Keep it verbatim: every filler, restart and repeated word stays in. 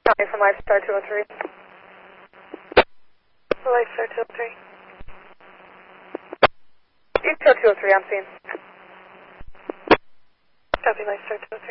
Copy from Lifestar two oh three. Lifestar two oh three. East two oh three, I'm seeing. Copy Lifestar two oh three.